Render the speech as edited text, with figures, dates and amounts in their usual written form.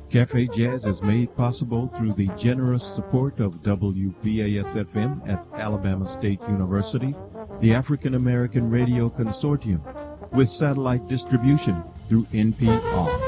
Cafe Jazz is made possible through the generous support of WVAS-FM at Alabama State University, the African American Radio Consortium, with satellite distribution through NPR.